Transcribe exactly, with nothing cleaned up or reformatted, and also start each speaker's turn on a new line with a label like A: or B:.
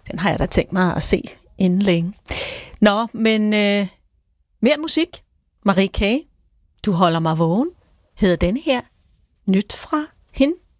A: Den har jeg da tænkt mig at se inden længe. Nå, men øh, mere musik. Marie K., Du holder mig vågen, hedder denne her. Nyt fra hende.